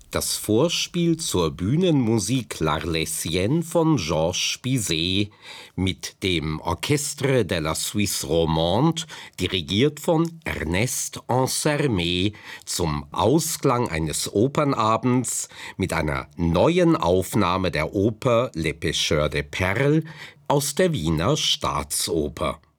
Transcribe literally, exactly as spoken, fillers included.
Das Vorspiel zur Bühnenmusik L'Arlésienne von Georges Bizet mit dem Orchestre de la Suisse Romande, dirigiert von Ernest Ansermet, zum Ausklang eines Opernabends mit einer neuen Aufnahme der Oper Les Pêcheurs de Perles aus der Wiener Staatsoper.